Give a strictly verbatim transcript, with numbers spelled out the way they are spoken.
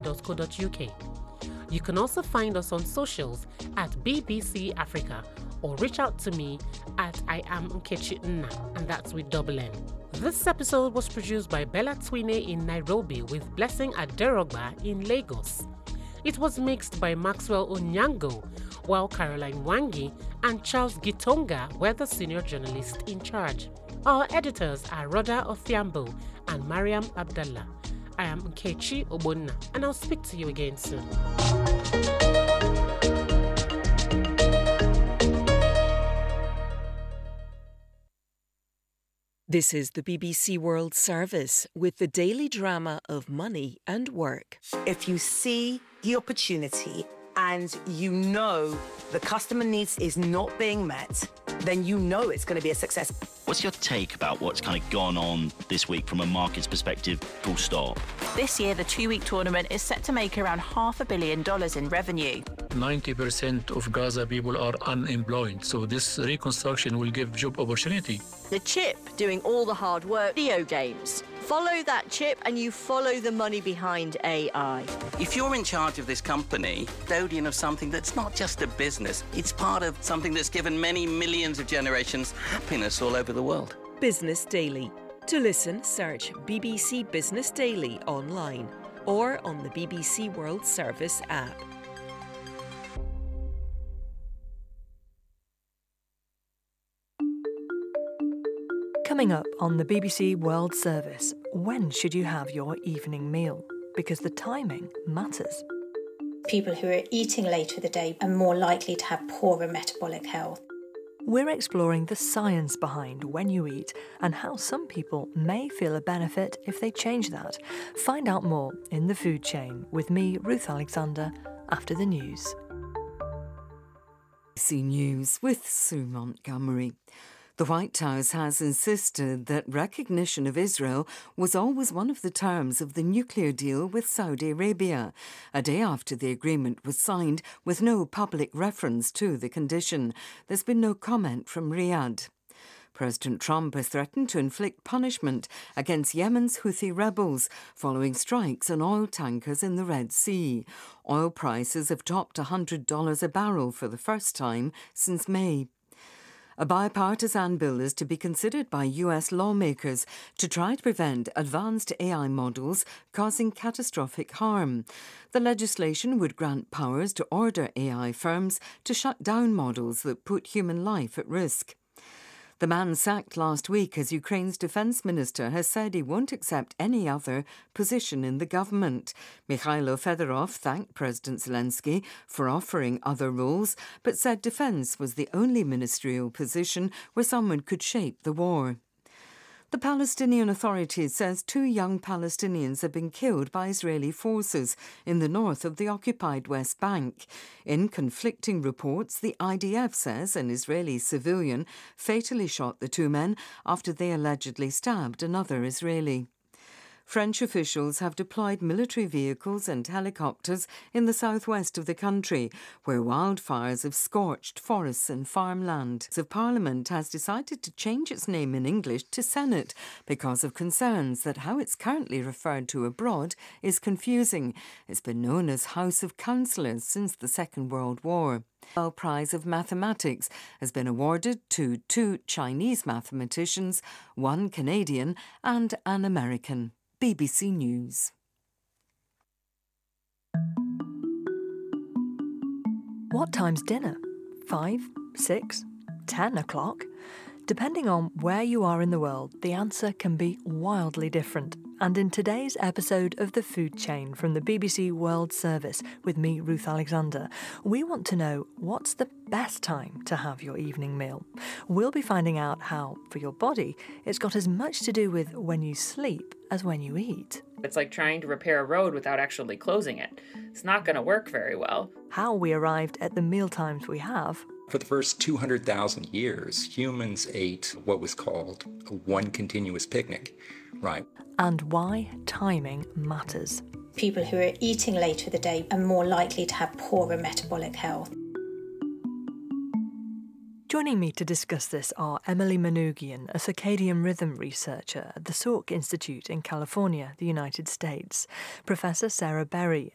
dot co dot uk. You can also find us on socials at B B C Africa or reach out to me at I am Nkechi Nna, and that's with double N. This episode was produced by Bella Twine in Nairobi with Blessing Aderogba in Lagos. It was mixed by Maxwell Onyango, while Caroline Wangi and Charles Gitonga were the senior journalists in charge. Our editors are Rhoda Othiambo and Mariam Abdallah. I am Nkechi Obonna, and I'll speak to you again soon. This is the B B C World Service with the daily drama of money and work. If you see the opportunity and you know the customer needs is not being met, then you know it's going to be a success. What's your take about what's kind of gone on this week from a market's perspective, full stop? This year, the two-week tournament is set to make around half a billion dollars in revenue. ninety percent of Gaza people are unemployed, so this reconstruction will give job opportunity. The chip doing all the hard work, video games. Follow that chip and you follow the money behind A I. If you're in charge of this company, custodian of something that's not just a business, it's part of something that's given many millions of generations happiness all over the world. Business Daily. To listen, search B B C Business Daily online or on the B B C World Service app. Coming up on the B B C World Service, when should you have your evening meal? Because the timing matters. People who are eating later in the day are more likely to have poorer metabolic health. We're exploring the science behind when you eat and how some people may feel a benefit if they change that. Find out more in The Food Chain with me, Ruth Alexander, after the news. B B C News with Sue Montgomery. The White House has insisted that recognition of Israel was always one of the terms of the nuclear deal with Saudi Arabia, a day after the agreement was signed with no public reference to the condition. There's been no comment from Riyadh. President Trump has threatened to inflict punishment against Yemen's Houthi rebels following strikes on oil tankers in the Red Sea. Oil prices have topped one hundred dollars a barrel for the first time since May. A bipartisan bill is to be considered by U S lawmakers to try to prevent advanced A I models causing catastrophic harm. The legislation would grant powers to order A I firms to shut down models that put human life at risk. The man sacked last week as Ukraine's defence minister has said he won't accept any other position in the government. Mikhailo Fedorov thanked President Zelensky for offering other roles, but said defence was the only ministerial position where someone could shape the war. The Palestinian Authority says two young Palestinians have been killed by Israeli forces in the north of the occupied West Bank. In conflicting reports, the I D F says an Israeli civilian fatally shot the two men after they allegedly stabbed another Israeli. French officials have deployed military vehicles and helicopters in the southwest of the country, where wildfires have scorched forests and farmland. The Parliament has decided to change its name in English to Senate because of concerns that how it's currently referred to abroad is confusing. It's been known as House of Councillors since the Second World War. The Nobel Prize of Mathematics has been awarded to two Chinese mathematicians, one Canadian and an American. B B C News. What time's dinner? Five? Six? Ten o'clock? Depending on where you are in the world, the answer can be wildly different. And in today's episode of The Food Chain from the B B C World Service with me, Ruth Alexander, we want to know what's the best time to have your evening meal. We'll be finding out how, for your body, it's got as much to do with when you sleep as when you eat. It's like trying to repair a road without actually closing it. It's not going to work very well. How we arrived at the meal times we have. For the first two hundred thousand years, humans ate what was called one continuous picnic, right? And why timing matters. People who are eating later in the day are more likely to have poorer metabolic health. Joining me to discuss this are Emily Manoogian, a circadian rhythm researcher at the Salk Institute in California, the United States, Professor Sarah Berry,